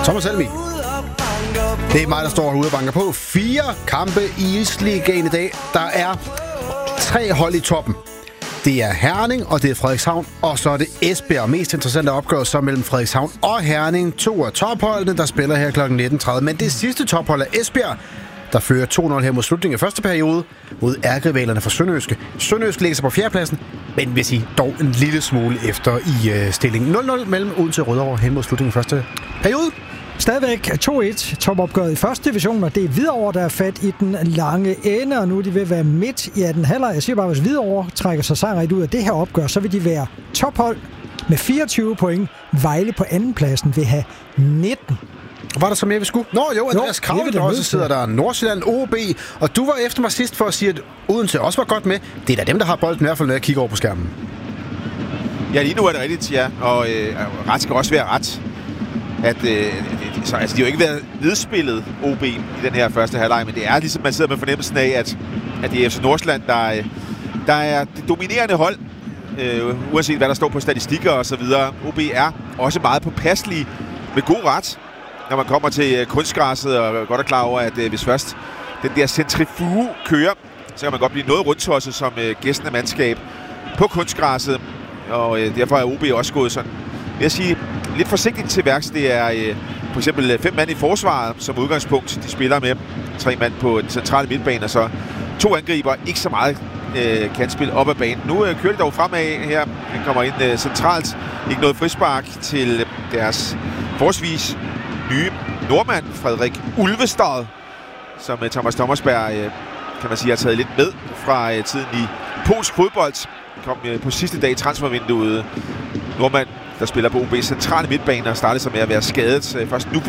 Thomas Helmi. Det er mig, der står herude og banker på. 4 kampe i Isligaen i dag. Der er 3 hold i toppen. Det er Herning, og det er Frederikshavn, og så er det Esbjerg. Mest interessante opgør så mellem Frederikshavn og Herning. 2 af topholdene, der spiller her kl. 19.30. Men det sidste tophold er Esbjerg, der fører 2-0 her mod slutningen af første periode mod ærkerivalerne fra Sønderjyske. Sønderjyske ligger sig på 4. pladsen, men vil sige dog en lille smule efter i stillingen. 0-0 mellem Odense og Rødovre hen mod slutningen af første periode. Stadigvæk 2-1 topopgøret i første division, og det er Hvidovre, der er fat i den lange ende, og nu er de ved at være midt i 18 halvleg. Jeg siger bare, hvis Hvidovre trækker sig sejrigt ud af det her opgør, så vil de være tophold med 24 point. Vejle på andenpladsen vil have 19. Var der så mere, vi skulle? Andreas Kravl, der også sidder der. Nordsjælland, OB. Og du var efter mig sidst for at sige, at Odense også var godt med. Det er da dem, der har bolden i hvert fald, når jeg kigger over på skærmen. Ja, lige nu er det rigtigt, ja. Og ret skal også være ret. De har jo ikke været nedspillet OB i den her første halvleg, men det er ligesom, man sidder med fornemmelsen af, at det er FC Nordsjælland, der er det dominerende hold, uanset hvad der står på statistikker og så videre. OB er også meget påpasselige med god ret, når man kommer til kunstgræsset, og godt er klar over, at hvis først den der centrifuge kører, så kan man godt blive noget rundtosset som gæstende mandskab på kunstgræsset, og derfor er OB også gået sådan, vil jeg sige, lidt forsigtigt til værks. Det er for eksempel 5 mand i forsvaret som udgangspunkt. De spiller med 3 mand på den centrale midtbane, og så 2 angriber. Ikke så meget kantspil op ad banen. Nu kører de dog fremad her. Den kommer ind centralt. Ikke noget frispark til deres forholdsvis nye nordmand, Frederik Ulvestad, som Thomas Thomasberg, kan man sige, har taget lidt med fra tiden i polsk fodbold. Kom på sidste dag i transfervinduet. Nordmand, der spiller på OB's centrale midtbane og startede sig med at være skadet. Først nu